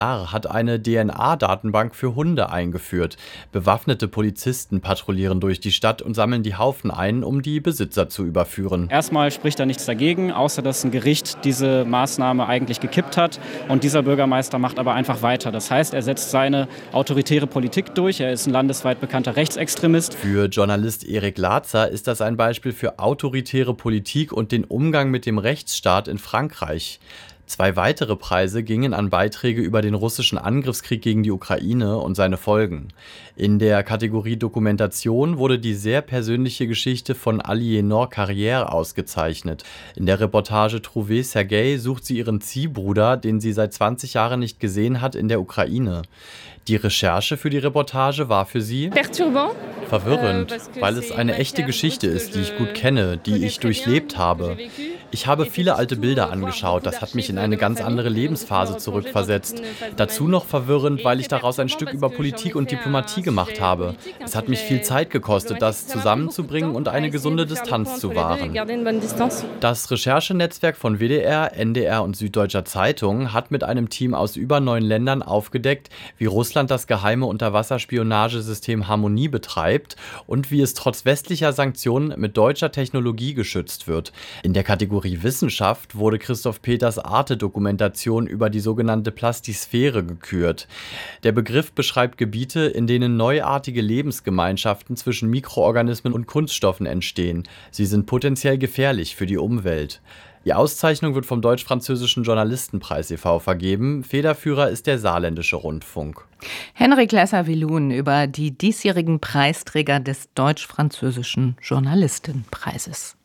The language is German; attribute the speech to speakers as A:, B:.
A: Hat eine DNA-Datenbank für Hunde eingeführt. Bewaffnete Polizisten patrouillieren durch die Stadt und sammeln die Haufen ein, um die Besitzer zu überführen.
B: Erstmal spricht da nichts dagegen, außer dass ein Gericht diese Maßnahme eigentlich gekippt hat. Und dieser Bürgermeister macht aber einfach weiter. Das heißt, er setzt seine autoritäre Politik durch. Er ist ein landesweit bekannter Rechtsextremist.
A: Für Journalist Erik Latzer ist das ein Beispiel für autoritäre Politik und den Umgang mit dem Rechtsstaat in Frankreich. 2 weitere Preise gingen an Beiträge über den russischen Angriffskrieg gegen die Ukraine und seine Folgen. In der Kategorie Dokumentation wurde die sehr persönliche Geschichte von Aliénor Carrière ausgezeichnet. In der Reportage Trouvé Sergei sucht sie ihren Ziehbruder, den sie seit 20 Jahren nicht gesehen hat, in der Ukraine. Die Recherche für die Reportage war für sie verwirrend, weil es eine echte Geschichte ist, die ich gut kenne, die ich durchlebt habe. Ich habe viele alte Bilder angeschaut, das hat mich in eine ganz andere Lebensphase zurückversetzt. Dazu noch verwirrend, weil ich daraus ein Stück über Politik und Diplomatie gemacht habe. Es hat mich viel Zeit gekostet, das zusammenzubringen und eine gesunde Distanz zu wahren. Das Recherchenetzwerk von WDR, NDR und Süddeutscher Zeitung hat mit einem Team aus über 9 Ländern aufgedeckt, wie Russland das geheime Unterwasserspionagesystem Harmonie betreibt und wie es trotz westlicher Sanktionen mit deutscher Technologie geschützt wird. In der Kategorie Wissenschaft wurde Christoph Peters Arte-Dokumentation über die sogenannte Plastisphäre gekürt. Der Begriff beschreibt Gebiete, in denen neuartige Lebensgemeinschaften zwischen Mikroorganismen und Kunststoffen entstehen. Sie sind potenziell gefährlich für die Umwelt. Die Auszeichnung wird vom Deutsch-Französischen Journalistenpreis e.V. vergeben. Federführer ist der Saarländische Rundfunk.
C: Henrik Lesser-Wilun über die diesjährigen Preisträger des Deutsch-Französischen Journalistenpreises.